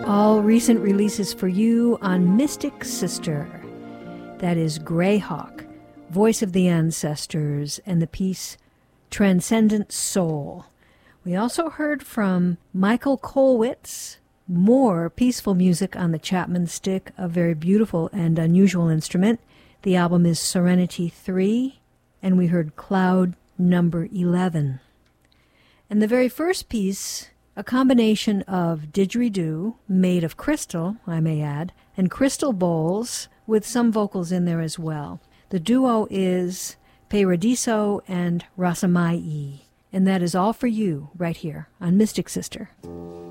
All recent releases for you on Mystic Sister. That is Greyhawk, Voice of the Ancestors, and the piece Transcendent Soul. We also heard from Michael Kolwitz, more peaceful music on the Chapman stick, a very beautiful and unusual instrument. The album is Serenity 3, and we heard Cloud Number 11. And the very first piece, a combination of didgeridoo, made of crystal, I may add, and crystal bowls with some vocals in there as well. The duo is Paradiso and Rasamai. And that is all for you right here on Mystic Sister.